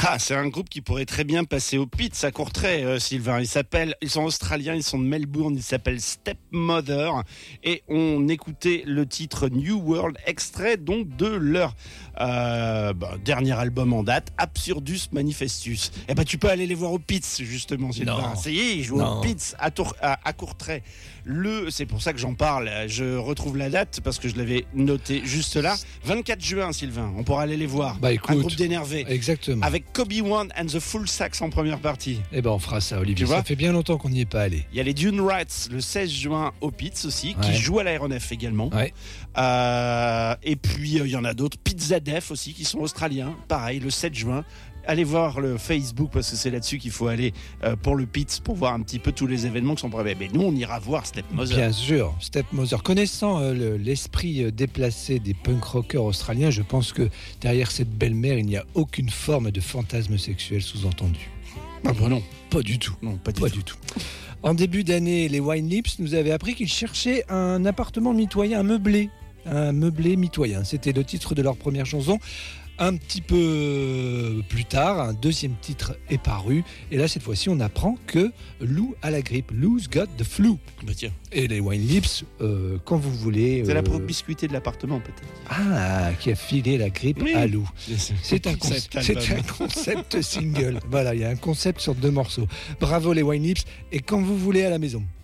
Ah, c'est un groupe qui pourrait très bien passer au Pits à Courtrai, Sylvain. Ils sont australiens, ils sont de Melbourne, ils s'appellent Stepmother. Et on écoutait le titre New World, extrait donc de leur dernier album en date, Absurdus Manifestus. Eh ben, tu peux aller les voir au Pits, justement, Sylvain. Ça y est, ils jouent au Pits à Courtrai. C'est pour ça que j'en parle. Je retrouve la date parce que je l'avais noté juste là. 24 juin, Sylvain. On pourra aller les voir. Écoute, un groupe d'énervés. Exactement. Avec Kobe One and the Full Sax en première partie. Eh ben, on fera ça, Olivier. Ça fait bien longtemps qu'on n'y est pas allé. Il y a les Dune Rats le 16 juin au Pits aussi, qui jouent à l'aéronef également. Ouais. Et puis, il y en a d'autres. Pizza Def aussi, qui sont australiens. Pareil, le 7 juin. Allez voir le Facebook parce que c'est là-dessus qu'il faut aller pour le Pits pour voir un petit peu tous les événements qui sont prévus. Mais nous, on ira voir Stepmother. Bien sûr, Stepmother. Connaissant l'esprit déplacé des punk rockers australiens, je pense que derrière cette belle-mère, il n'y a aucune forme de fantasme sexuel sous-entendu. Ah bah non, pas du tout. Non, pas du tout. En début d'année, les Wine Lips nous avaient appris qu'ils cherchaient un appartement mitoyen, un meublé mitoyen. C'était le titre de leur première chanson. Un petit peu plus tard, un deuxième titre est paru. Et là, cette fois-ci, on apprend que Lou a la grippe. Lou's got the flu. Bah tiens. Et les Wine Lips, quand vous voulez... C'est la promiscuité de l'appartement, peut-être. Ah, qui a filé la grippe à Lou. C'est un concept concept single. Voilà, il y a un concept sur 2 morceaux. Bravo les Wine Lips. Et quand vous voulez à la maison.